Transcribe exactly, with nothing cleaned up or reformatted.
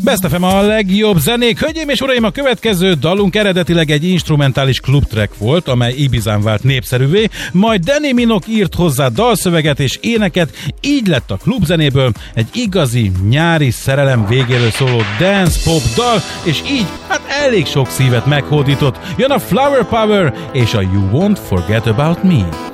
Best ef em a legjobb zenék. Hölgyeim és uraim, a következő dalunk eredetileg egy instrumentális klubtrack volt, amely Ibizán vált népszerűvé, majd Danny Minogue írt hozzá dalszöveget és éneket, így lett a klubzenéből egy igazi nyári szerelem végéről szóló dance pop dal, és így hát elég sok szívet meghódított. Jön a Flower Power és a You Won't Forget About Me.